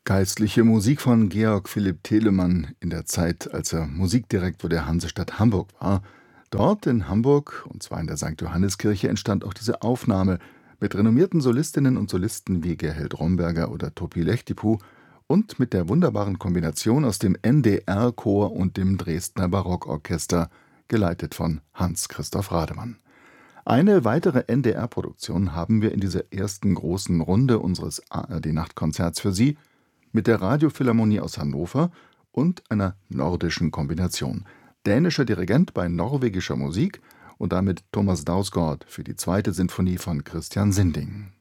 Geistliche Musik von Georg Philipp Telemann in der Zeit, als er Musikdirektor der Hansestadt Hamburg war. Dort in Hamburg, und zwar in der St. Johanneskirche, entstand auch diese Aufnahme mit renommierten Solistinnen und Solisten wie Gerheld Romberger oder Topi Lechtipu und mit der wunderbaren Kombination aus dem NDR-Chor und dem Dresdner Barockorchester, geleitet von Hans-Christoph Rademann. Eine weitere NDR-Produktion haben wir in dieser ersten großen Runde unseres ARD-Nachtkonzerts für Sie mit der Radiophilharmonie aus Hannover und einer nordischen Kombination. Dänischer Dirigent bei norwegischer Musik und damit Thomas Dausgaard für die zweite Sinfonie von Christian Sinding.